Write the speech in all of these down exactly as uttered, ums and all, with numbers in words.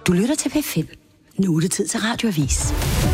Du lytter til P fem. Nu er det tid til Radioavis.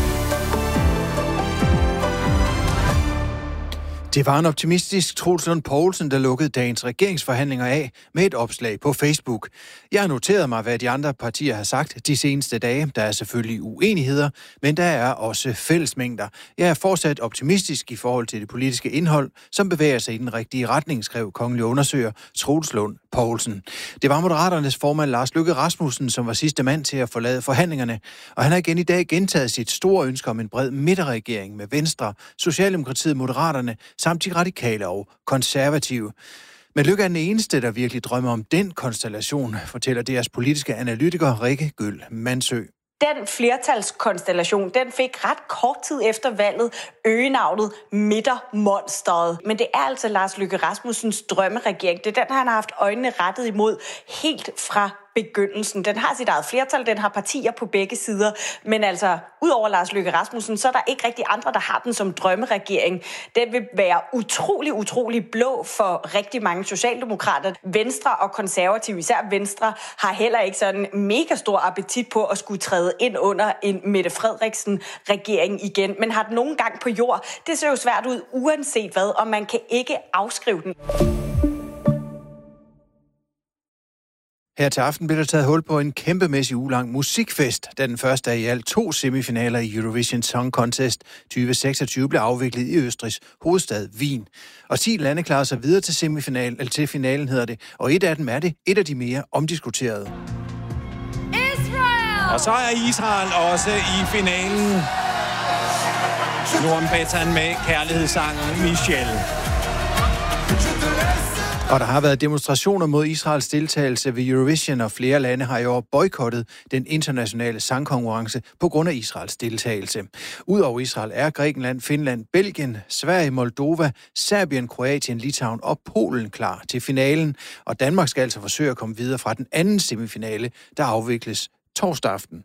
Det var en optimistisk Troels Lund Poulsen, der lukkede dagens regeringsforhandlinger af med et opslag på Facebook. Jeg har noteret mig, hvad de andre partier har sagt de seneste dage. Der er selvfølgelig uenigheder, men der er også fællesmængder. Jeg er fortsat optimistisk i forhold til det politiske indhold, som bevæger sig i den rigtige retning, skrev kongelig undersøger Troels Lund Poulsen. Det var Moderaternes formand Lars Løkke Rasmussen, som var sidste mand til at forlade forhandlingerne, og han har igen i dag gentaget sit store ønske om en bred midterregering med Venstre, Socialdemokratiet, Moderaterne samt de radikale og konservative. Men Løkke er den eneste, der virkelig drømmer om den konstellation, fortæller deres politiske analytiker Rikke Gøl Mansø. Den flertalskonstellation, den fik ret kort tid efter valget øgenavnet midtermonsteret. Men det er altså Lars Løkke Rasmussens drømmeregering. Det er den, han har haft øjnene rettet imod helt fra begyndelsen. Den har sit eget flertal, den har partier på begge sider, men altså, udover Lars Løkke Rasmussen, så er der ikke rigtig andre, der har den som drømmeregering. Den vil være utrolig, utrolig blå for rigtig mange socialdemokrater. Venstre og konservative, især Venstre, har heller ikke sådan mega stor appetit på at skulle træde ind under en Mette Frederiksen-regering igen, men har den nogen gang på jord. Det ser jo svært ud, uanset hvad, og man kan ikke afskrive den. Her til aften bliver der taget hul på en kæmpemæssig ugelang musikfest, da den første af i alt to semifinaler i Eurovision Song Contest tyve seksogtyve blev afviklet i Østrigs hovedstad Wien. Og ti lande klarer sig videre til semifinalen, eller til finalen hedder det, og et af dem er det et af de mere omdiskuterede. Israel! Og så er Israel også i finalen. Norm Bettan med kærlighedssangen Michelle. Og der har været demonstrationer mod Israels deltagelse ved Eurovision, og flere lande har i år boykottet den internationale sangkonkurrence på grund af Israels deltagelse. Udover Israel er Grækenland, Finland, Belgien, Sverige, Moldova, Serbien, Kroatien, Litauen og Polen klar til finalen. Og Danmark skal altså forsøge at komme videre fra den anden semifinale, der afvikles torsdag aften.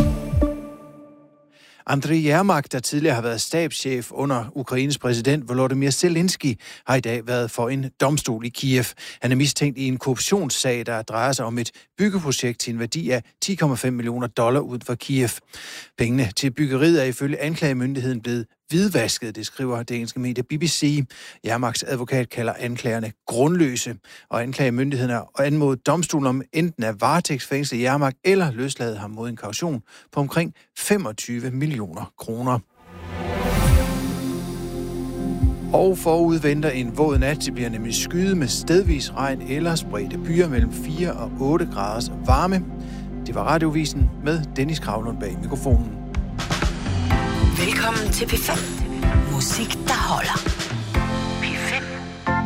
Andriy Yermak, der tidligere har været stabschef under Ukraines præsident Volodymyr Zelensky, har i dag været for en domstol i Kiev. Han er mistænkt i en korruptionssag, der drejer sig om et byggeprojekt til en værdi af ti komma fem millioner dollar uden for Kiev. Pengene til byggeriet er ifølge anklagemyndigheden blevet hvidvasket, det skriver det engelske medie B B C. Yermaks advokat kalder anklagerne grundløse, og anklagemyndigheden har anmodet domstolen om enten at varetægtsfængsle Yermak eller løslade ham mod en kaution på omkring femogtyve millioner kroner. Og forud venter en våd nat. Det bliver nemlig skyet med stedvis regn eller spredte byer mellem fire og otte graders varme. Det var Radiovisen med Dennis Kravlund bag mikrofonen. Velkommen til P fem. Musik